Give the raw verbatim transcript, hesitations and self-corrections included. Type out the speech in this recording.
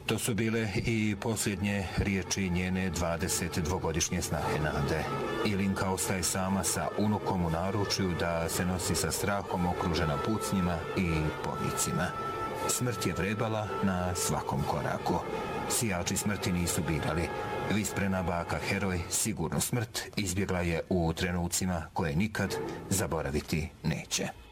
To su bile i posljednje riječi njene dvadesetdvogodišnje snahe Nade. Ilinka ostaje sama sa unukom u naručju da se nosi sa strahom okružena pucnjima i povicima. Smrt je vrebala na svakom koraku. Sijači smrti nisu birali. Visprena baka heroj sigurno smrt izbjegla je u trenucima koje nikad zaboraviti neće.